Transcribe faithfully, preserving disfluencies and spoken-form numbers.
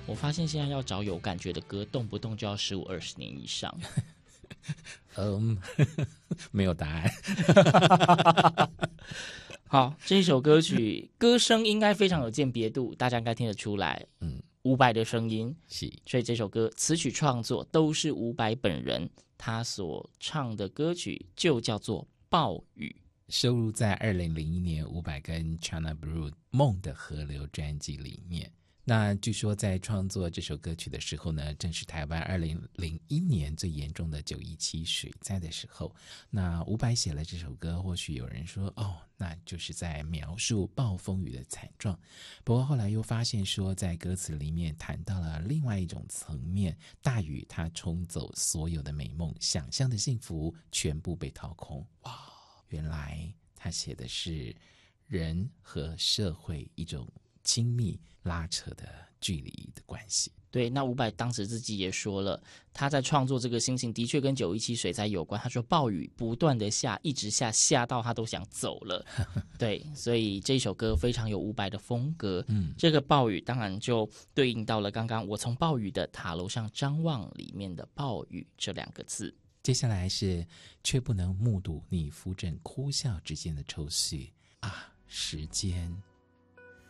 我发现现在要找有感觉的歌，动不动就要十五二十年以上。 嗯，没有答案。 好，这一首歌曲歌声应该非常有鉴别度，大家应该听得出来。 嗯， 伍佰的声音是， 所以这首歌词曲创作都是伍佰本人，他所唱的歌曲就叫做《暴雨》， 收录在二零零一年伍佰跟 China Blue《梦的河流》专辑里面。那据说在创作这首歌曲的时候呢，正是台湾二零零一年最严重的九一七水灾的时候。那伍佰写了这首歌，或许有人说哦，那就是在描述暴风雨的惨状。不过后来又发现说，在歌词里面谈到了另外一种层面，大雨它冲走所有的美梦，想象的幸福全部被掏空。哇，原来他写的是人和社会一种亲密拉扯的距离的关系。 对，那伍佰当时自己也说了，他在创作这个心情的确跟九一七水灾有关。他说暴雨不断的下，一直下，下到他都想走了。对，所以这首歌非常有伍佰的风格。嗯，这个暴雨当然就对应到了刚刚我从暴雨的塔楼上张望里面的暴雨这两个字。 接下来是却不能目睹你扶枕哭笑之间的抽绪啊，时间